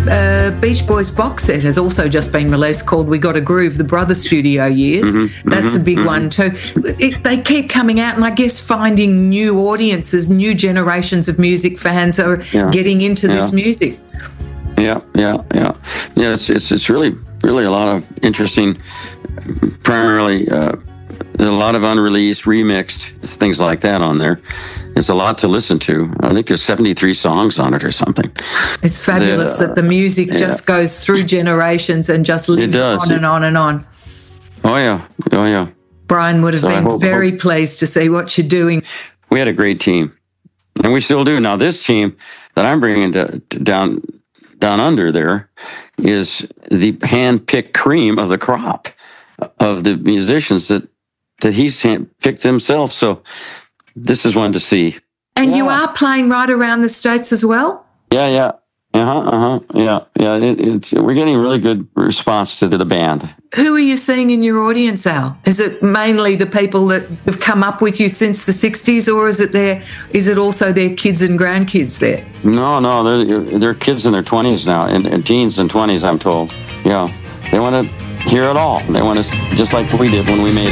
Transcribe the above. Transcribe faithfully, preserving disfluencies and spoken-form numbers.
uh, Beach Boys box set has also just been released called We Gotta Groove, the Brother Studio Years. Mm-hmm, That's mm-hmm, a big mm-hmm. one too. It, they keep coming out and I guess finding new audiences, new generations of music fans are yeah. getting into yeah. this music. Yeah, yeah, yeah. Yeah, it's, it's, it's really, really a lot of interesting, primarily uh, a lot of unreleased, remixed, things like that on there. It's a lot to listen to. I think there's seventy-three songs on it or something. It's fabulous that, uh, that the music yeah. just goes through generations and just lives on and on and on. Oh, yeah. Oh, yeah. Brian would have so been hope, very hope. pleased to see what you're doing. We had a great team, and we still do. Now, this team that I'm bringing to, to down down under there is the hand-picked cream of the crop of the musicians that, that he's picked himself. So this is one to see. And yeah. you are playing right around the States as well? Yeah, yeah. Uh-huh, uh-huh. Yeah, yeah. It, it's we're getting really good response to the, the band. Who are you seeing in your audience, Al? Is it mainly the people that have come up with you since the sixties, or is it their, is it also their kids and grandkids there? No, no. They're, they're kids in their twenties now, and, and teens and twenties, I'm told. Yeah. They want to hear it all. They want to, just like we did when we made it.